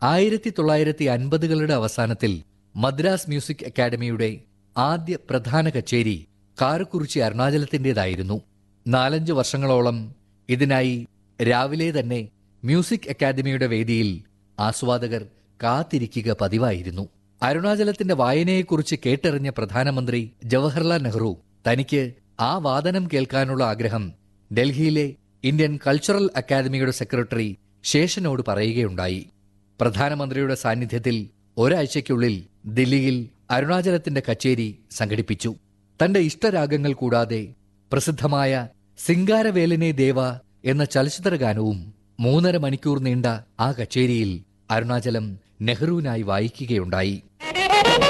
1950കളുടെ അവസാനത്തിൽ മദ്രാസ് മ്യൂസിക് അക്കാദമിയുടെ ആദ്യ പ്രധാന കച്ചേരി കാരക്കുറിച്ചി അരുണാചലത്തിൻ്റെതായിരുന്നു. 4-5 വർഷങ്ങളോളം ഇതിനായി രാവിലെ തന്നെ മ്യൂസിക് അക്കാദമിയുടെ വേദിയിൽ ആസ്വാദകർ കാത്തിരിക്കുക പതിവായിരുന്നു. അരുണാചലത്തിന്റെ വായനയെക്കുറിച്ച് കേട്ടറിഞ്ഞ പ്രധാനമന്ത്രി ജവഹർലാൽ നെഹ്റു തനിക്ക് ആ വാദനം കേൾക്കാനുള്ള ആഗ്രഹം ഡൽഹിയിലെ ഇന്ത്യൻ കൾച്ചറൽ അക്കാദമിയുടെ സെക്രട്ടറി ശേഷനോട് പറയുകയുണ്ടായി. പ്രധാനമന്ത്രിയുടെ സാന്നിധ്യത്തിൽ ഒരാഴ്ചയ്ക്കുള്ളിൽ ദില്ലിയിൽ അരുണാചലത്തിന്റെ കച്ചേരി സംഘടിപ്പിച്ചു. തന്റെ ഇഷ്ടരാഗങ്ങൾ കൂടാതെ പ്രസിദ്ധമായ സിംഗാരവേലനെ ദേവ എന്ന ചലച്ചിത്ര ഗാനവും 3.5 മണിക്കൂർ നീണ്ട ആ കച്ചേരിയിൽ അരുണാചലം നെഹ്റുവിനായി വായിക്കുകയുണ്ടായി.